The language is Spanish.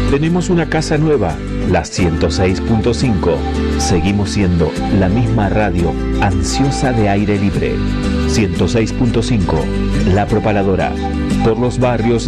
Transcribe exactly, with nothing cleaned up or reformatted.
Tenemos una casa nueva, la ciento seis punto cinco. Seguimos siendo la misma radio ansiosa de aire libre. ciento seis punto cinco, La Propaladora, por los barrios